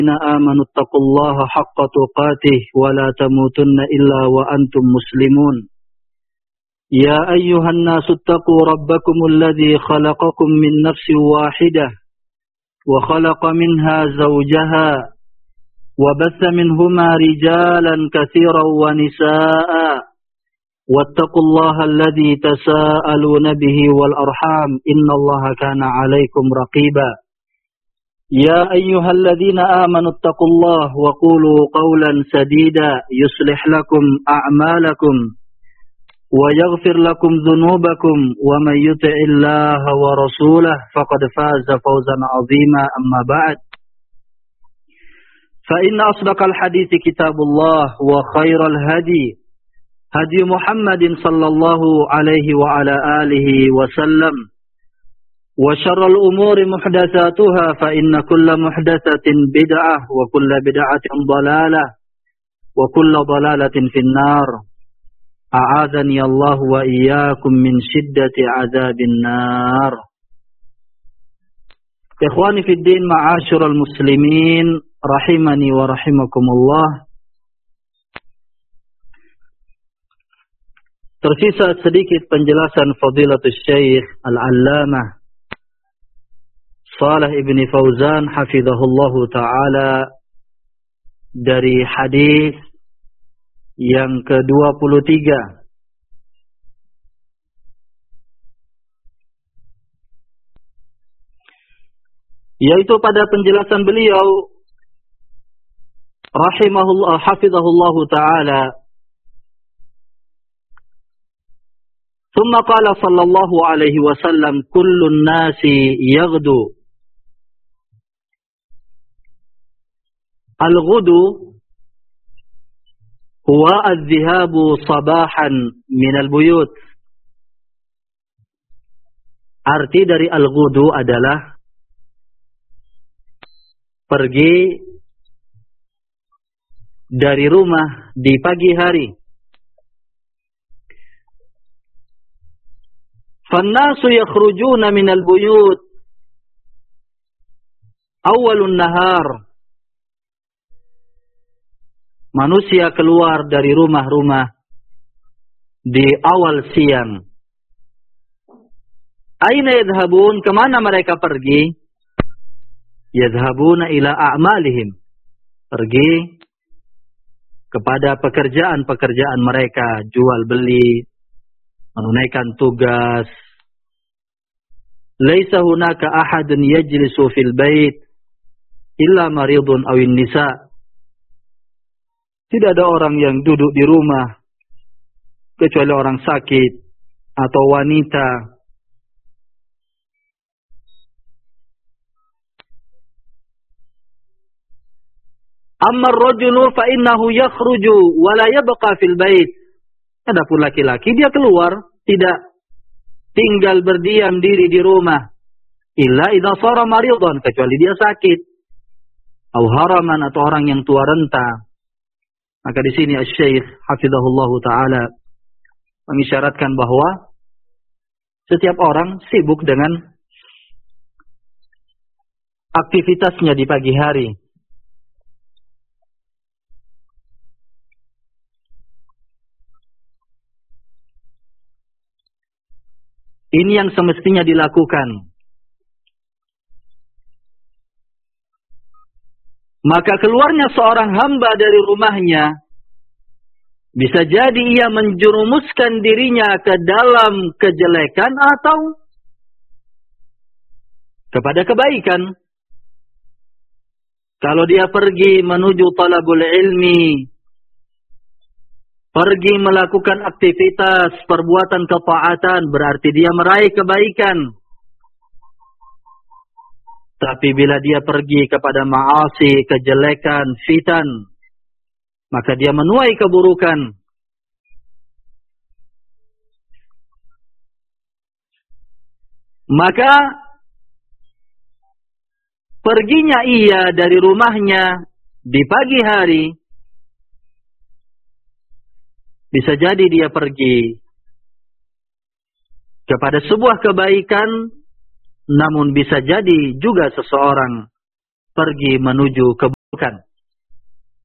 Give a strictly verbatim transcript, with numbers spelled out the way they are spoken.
آمنوا اتقوا الله حق تقاته ولا تموتن إلا وأنتم مسلمون يا أيها الناس اتقوا ربكم الذي خلقكم من نفس واحدة وخلق منها زوجها وبث منهما رجالا كثيرا ونساء واتقوا الله الذي تساءلون به والأرحام إن الله كان عليكم رقيبا يا أيها الذين آمنوا اتقوا الله وقولوا قولا سديدا يصلح لكم أعمالكم ويغفر لكم ذنوبكم ومن يطع الله ورسوله فقد فاز فوزا عظيما أما بعد فإن أصدق الحديث كتاب الله وخير الهدي هدي محمد صلى الله عليه وعلى آله وسلم وشر الأمور محدثاتها فإن كل محدثة بدعة وكل بدعة ضلالة وكل ضلالة في النار أعاذني الله وإياكم من شدة عذاب النار. إخواني في الدين معاشر المسلمين rahimani wa rahimakumullah. Tersisa sedikit penjelasan Fadilatul Syekh Al-Allamah Shalih ibn Fauzan hafizahullahu ta'ala dari hadis yang ke dua puluh tiga. Yaitu pada penjelasan beliau rahimahullah hafizahullahu ta'ala, ثم قال صلى الله عليه وسلم كل الناس يغدو. الغدو هو الذهاب صباحا من البيوت. Arti dari al-ghudu adalah pergi dari rumah di pagi hari. Fannasu yakhrujuna minal buyut awalun nahar. Manusia keluar dari rumah-rumah di awal siang. Aina yadhhabun? Kemana mereka pergi? Yadhhabuna ila a'malihim. Pergi kepada pekerjaan-pekerjaan mereka, jual beli, menunaikan tugas. Laisa hunaka ahadun yajlisu fil bait illa maridun awin nisa. Tidak ada orang yang duduk di rumah kecuali orang sakit atau wanita. Amma ar-rajulu fa innahu yakhruju wa la yabqa fil bait. Adapun laki-laki dia keluar, tidak tinggal berdiam diri di rumah. Illa idza sara maridan, kecuali dia sakit. Atau haraman, atau orang yang tua renta. Maka di sini Asy-Syaikh hafizahullahu taala mengisyaratkan bahwa setiap orang sibuk dengan aktivitasnya di pagi hari. Ini yang semestinya dilakukan. Maka keluarnya seorang hamba dari rumahnya, bisa jadi ia menjerumuskan dirinya ke dalam kejelekan atau kepada kebaikan. Kalau dia pergi menuju talabul ilmi, pergi melakukan aktivitas perbuatan ketaatan, berarti dia meraih kebaikan. Tapi bila dia pergi kepada ma'asi, kejelekan, fitan, maka dia menuai keburukan. Maka perginya ia dari rumahnya di pagi hari, bisa jadi dia pergi kepada sebuah kebaikan, namun bisa jadi juga seseorang pergi menuju ke Bukan.